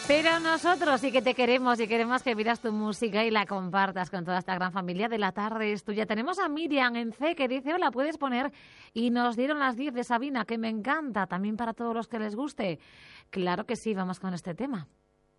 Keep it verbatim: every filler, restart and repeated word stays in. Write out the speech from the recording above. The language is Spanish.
Pero nosotros sí que te queremos y queremos que pidas tu música y la compartas con toda esta gran familia de La Tarde es Tuya. Tenemos a Miriam en C que dice, hola, puedes poner, y nos dieron las diez de Sabina, que me encanta, también para todos los que les guste. Claro que sí, vamos con este tema.